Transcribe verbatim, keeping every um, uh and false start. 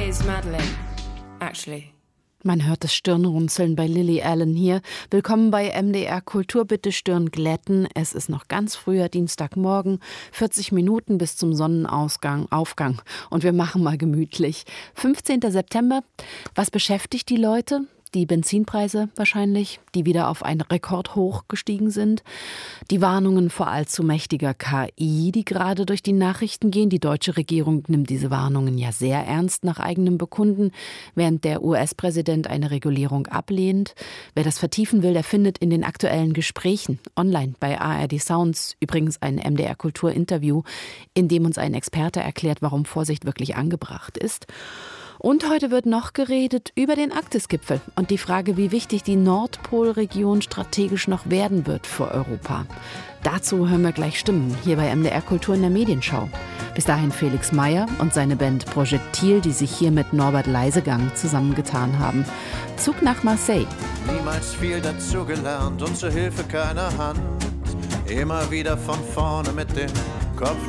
is Madeline, actually. Man hört das Stirnrunzeln bei Lily Allen hier. Willkommen bei M D R Kultur. Bitte Stirn glätten. Es ist noch ganz früher Dienstagmorgen, vierzig Minuten bis zum Sonnenausgang, Aufgang. Und wir machen mal gemütlich. fünfzehnter September. Was beschäftigt die Leute? Die Benzinpreise wahrscheinlich, die wieder auf einen Rekordhoch gestiegen sind. Die Warnungen vor allzu mächtiger K I, die gerade durch die Nachrichten gehen. Die deutsche Regierung nimmt diese Warnungen ja sehr ernst nach eigenem Bekunden, während der U S-Präsident eine Regulierung ablehnt. Wer das vertiefen will, der findet in den aktuellen Gesprächen online bei A R D Sounds übrigens ein M D R Kultur-Interview, in dem uns ein Experte erklärt, warum Vorsicht wirklich angebracht ist. Und heute wird noch geredet über den Arktisgipfel und die Frage, wie wichtig die Nordpolregion strategisch noch werden wird für Europa. Dazu hören wir gleich Stimmen hier bei M D R Kultur in der Medienschau. Bis dahin Felix Meyer und seine Band Projektil, die sich hier mit Norbert Leisegang zusammengetan haben. Zug nach Marseille. Niemals viel dazugelernt und zur Hilfe keiner Hand. Immer wieder von vorne mit dem Kopf